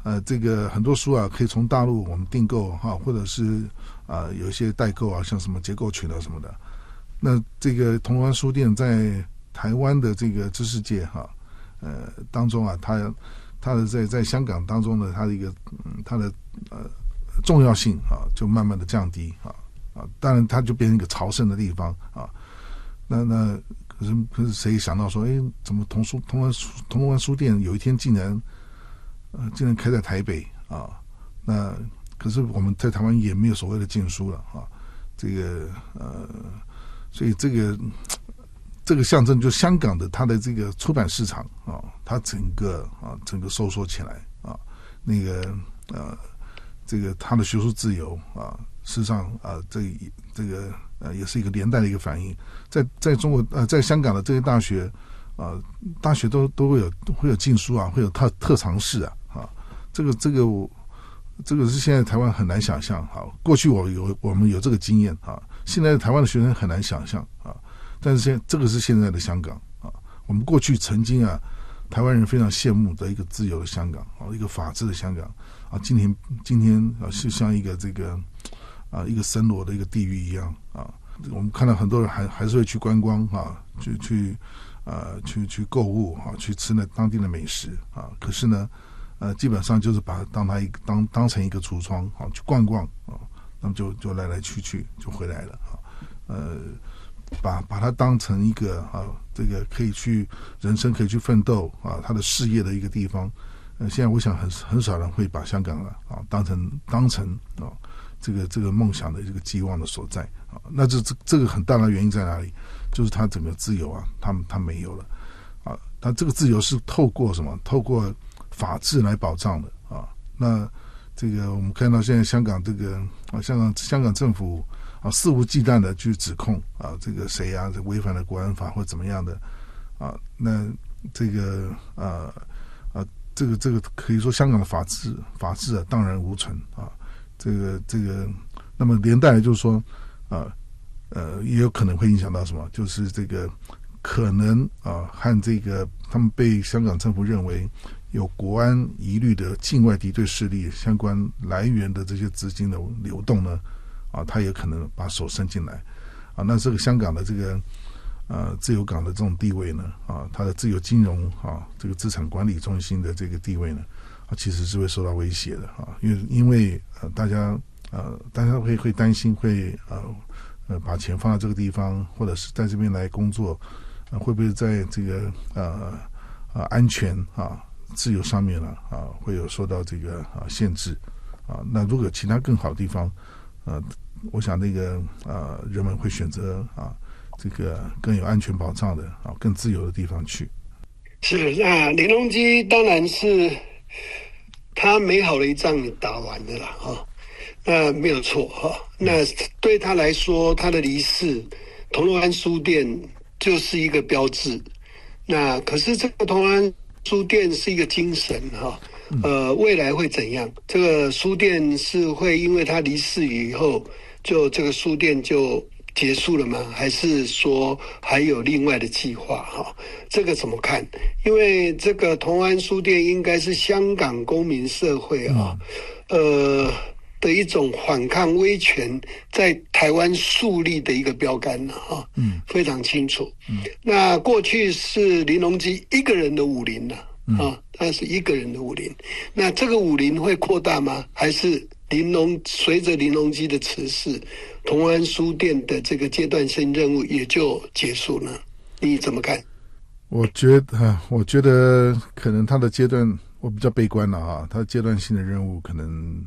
这个很多书啊，可以从大陆我们订购哈，或者是有一些代购啊，像什么结构群啊什么的。那这个铜锣湾书店在台湾的这个知识界哈，当中啊，它的在香港当中的它的一个它的重要性啊，就慢慢的降低当然它就变成一个朝圣的地方啊。那可是谁想到说，怎么铜锣湾书店有一天竟然开在台北啊？那可是我们在台湾也没有所谓的禁书了啊。这个所以这个象征就香港的它的这个出版市场啊，它整个收缩起来啊，那个这个它的学术自由啊，事实上这个也是一个连带的一个反应。在中国在香港的这些大学大学都会有禁书啊，会有特长室啊，这个是现在台湾很难想象啊。过去我们有这个经验啊，现在台湾的学生很难想象啊。但是这个是现在的香港啊，我们过去曾经台湾人非常羡慕的一个自由的香港啊，一个法治的香港啊，今天是像一个这个一个森罗的一个地狱一样啊。我们看到很多人还是会去观光啊，去购物啊，去吃那当地的美食啊。可是呢，基本上就是把它当成一个橱窗啊，去逛逛啊，那么就来去就回来了啊。把它当成一个这个人生可以去奋斗啊，他的事业的一个地方。现在我想很少人会把香港当成这个梦想的这个寄望的所在啊。那这个很大的原因在哪里？就是它整个自由啊，它没有了啊。它这个自由是透过什么？透过法治来保障的啊。那这个我们看到现在香港这个香港政府肆无忌惮的去指控这个谁违反了国安法或怎么样的那这个这个可以说香港的法治荡然无存啊。这个那么连带的就是说也有可能会影响到什么？就是这个可能和这个他们被香港政府认为有国安疑虑的境外敌对势力相关来源的这些资金的流动呢，他也可能把手伸进来那这个香港的这个自由港的这种地位呢它的自由金融这个资产管理中心的这个地位呢其实是会受到威胁的因为大家会担心会把钱放在这个地方，或者是在这边来工作会不会在这个安全自由上面会有受到这个限制那如果有其他更好的地方我想那个人们会选择这个更有安全保障的更自由的地方去。 是那林隆基当然是他美好的一仗打完的啦那没有错那对他来说，他的离世，铜锣湾书店就是一个标志。那可是这个铜锣湾书店是一个精神未来会怎样？这个书店是会因为他离世以后，就这个书店就结束了吗？还是说还有另外的计划这个怎么看？因为这个铜锣湾书店应该是香港公民社会的一种反抗威权在台湾树立的一个标杆非常清楚。那过去是林隆基一个人的武林他是一个人的武林。那这个武林会扩大吗？还是随着林隆基的辞世，铜锣湾书店的这个阶段性任务也就结束了？你怎么看？ 我觉得可能他的阶段，我比较悲观了他的阶段性的任务可能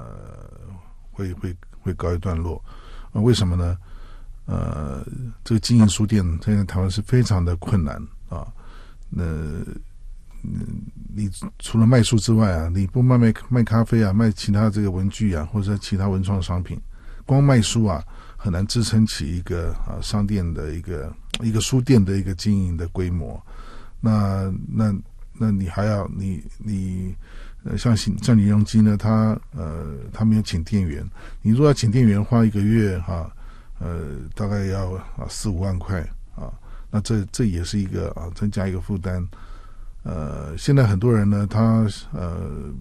会告一段落为什么呢？这个经营书店现在台湾是非常的困难那你除了卖书之外你不卖咖啡卖其他这个文具或者其他文创商品，光卖书很难支撑起一个商店的一个书店的一个经营的规模。那你还要你像林隆基呢，他没有请店员，你如果要请店员花一个月大概要4-5万块那这也是一个增加一个负担。现在很多人呢，他